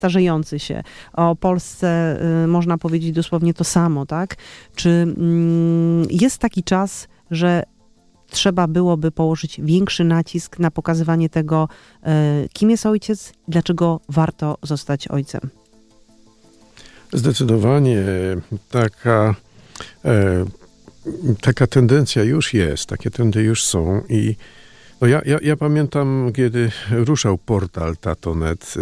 starzejący się. O Polsce można powiedzieć dosłownie to samo, tak? Czy jest taki czas, że trzeba byłoby położyć większy nacisk na pokazywanie tego, kim jest ojciec i dlaczego warto zostać ojcem? Zdecydowanie taka tendencja już jest, takie trendy już są i no ja pamiętam, kiedy ruszał portal Tato.net,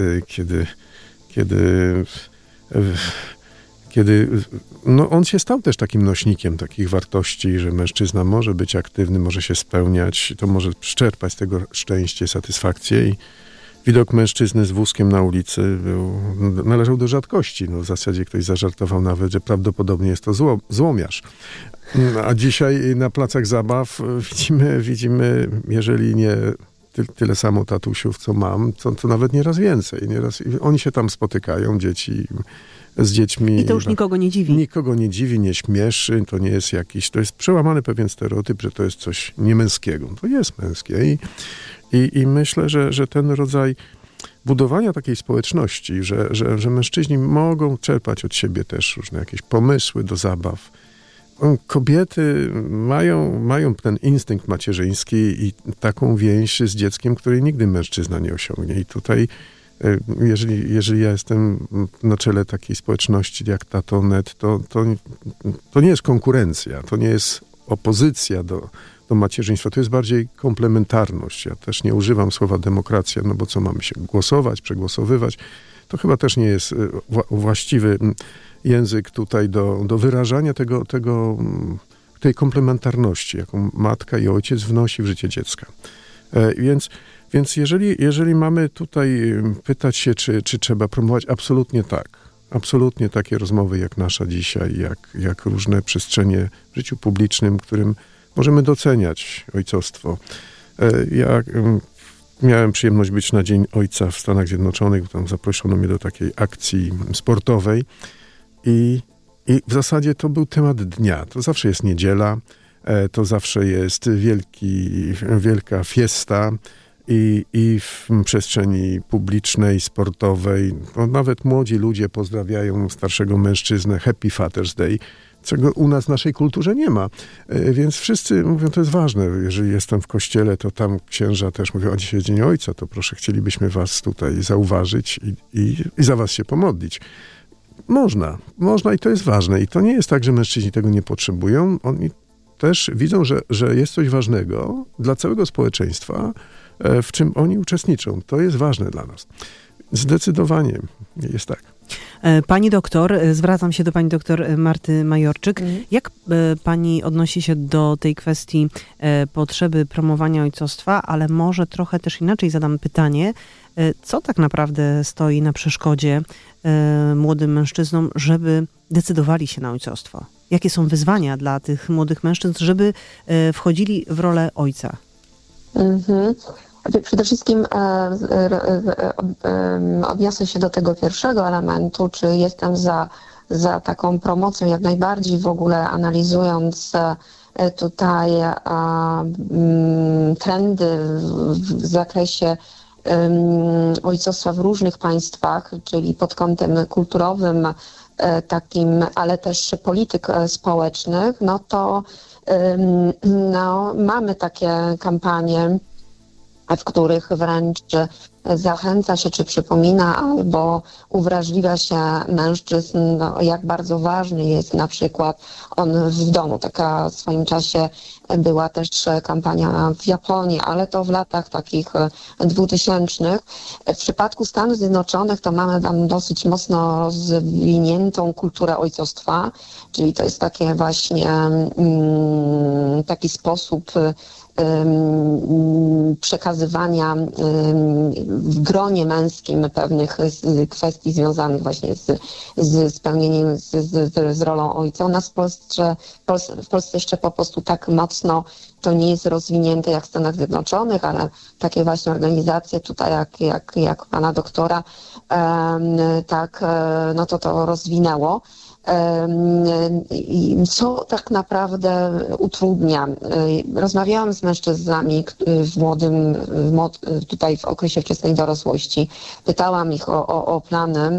kiedy no on się stał też takim nośnikiem takich wartości, że mężczyzna może być aktywny, może się spełniać, to może czerpać z tego szczęście, satysfakcję i widok mężczyzny z wózkiem na ulicy należał do rzadkości. No, w zasadzie ktoś zażartował nawet, że prawdopodobnie jest to złomiarz. A dzisiaj na placach zabaw widzimy, jeżeli nie tyle samo tatusiów, co mam, to nawet nieraz więcej. Oni się tam spotykają, dzieci z dziećmi. I to już nikogo nie dziwi. Nikogo nie dziwi, nie śmieszy, to nie jest to jest przełamany pewien stereotyp, że to jest coś niemęskiego. To jest męskie i myślę, że ten rodzaj budowania takiej społeczności, że mężczyźni mogą czerpać od siebie też różne jakieś pomysły do zabaw. Kobiety mają ten instynkt macierzyński i taką więź z dzieckiem, której nigdy mężczyzna nie osiągnie. I tutaj, jeżeli ja jestem na czele takiej społeczności jak Tato.net, to nie jest konkurencja, to nie jest opozycja do macierzyństwa, to jest bardziej komplementarność. Ja też nie używam słowa demokracja, no bo co mamy się głosować, przegłosowywać? To chyba też nie jest właściwy język tutaj do wyrażania tej komplementarności, jaką matka i ojciec wnosi w życie dziecka. Więc jeżeli mamy tutaj pytać się, czy trzeba promować, absolutnie tak. Absolutnie takie rozmowy jak nasza dzisiaj, jak różne przestrzenie w życiu publicznym, którym możemy doceniać ojcostwo. Ja miałem przyjemność być na Dzień Ojca w Stanach Zjednoczonych, tam zaproszono mnie do takiej akcji sportowej i w zasadzie to był temat dnia. To zawsze jest niedziela, to zawsze jest wielka fiesta i w przestrzeni publicznej, sportowej, no nawet młodzi ludzie pozdrawiają starszego mężczyznę Happy Father's Day, czego u nas w naszej kulturze nie ma. Więc wszyscy mówią, to jest ważne. Jeżeli jestem w kościele, to tam księża też mówią, a dzisiaj jest Dzień Ojca, to proszę, chcielibyśmy was tutaj zauważyć i za was się pomodlić. Można i to jest ważne. I to nie jest tak, że mężczyźni tego nie potrzebują. Oni też widzą, że jest coś ważnego dla całego społeczeństwa, w czym oni uczestniczą. To jest ważne dla nas. Zdecydowanie jest tak. Pani doktor, zwracam się do pani doktor Marty Majorczyk. Jak pani odnosi się do tej kwestii potrzeby promowania ojcostwa, ale może trochę też inaczej zadam pytanie, co tak naprawdę stoi na przeszkodzie młodym mężczyznom, żeby decydowali się na ojcostwo? Jakie są wyzwania dla tych młodych mężczyzn, żeby wchodzili w rolę ojca? Przede wszystkim odniosę się do tego pierwszego elementu, czy jestem za taką promocją, jak najbardziej w ogóle analizując tutaj trendy w zakresie ojcostwa w różnych państwach, czyli pod kątem kulturowym takim, ale też polityk społecznych, no to mamy takie kampanie, w których wręcz zachęca się, czy przypomina, albo uwrażliwia się mężczyzn, jak bardzo ważny jest na przykład on w domu. Taka w swoim czasie była też kampania w Japonii, ale to w latach takich 2000. W przypadku Stanów Zjednoczonych to mamy tam dosyć mocno rozwiniętą kulturę ojcostwa, czyli to jest takie właśnie taki sposób przekazywania w gronie męskim pewnych kwestii związanych właśnie z spełnieniem, z rolą ojca. U nas w Polsce jeszcze po prostu tak mocno to nie jest rozwinięte jak w Stanach Zjednoczonych, ale takie właśnie organizacje tutaj jak pana doktora, tak, no to rozwinęło. Co tak naprawdę utrudnia? Rozmawiałam z mężczyznami tutaj w okresie wczesnej dorosłości. Pytałam ich o plany